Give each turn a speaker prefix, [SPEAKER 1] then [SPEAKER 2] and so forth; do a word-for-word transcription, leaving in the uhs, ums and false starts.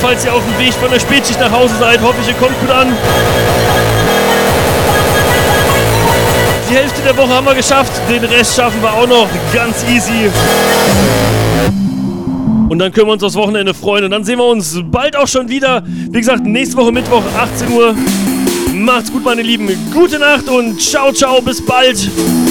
[SPEAKER 1] falls ihr auf dem Weg von der Spätschicht nach Hause seid. Hoffe ich, ihr kommt gut an. Die Hälfte der Woche haben wir geschafft. Den Rest schaffen wir auch noch. Ganz easy. Und dann können wir uns aufs Wochenende freuen. Und dann sehen wir uns bald auch schon wieder. Wie gesagt, nächste Woche Mittwoch, achtzehn Uhr. Macht's gut, meine Lieben. Gute Nacht und ciao, ciao. Bis bald.